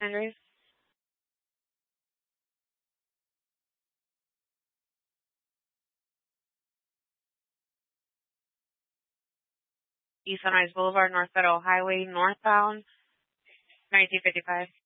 Andrews? East Sunrise Boulevard, North Federal Highway, northbound, 1955.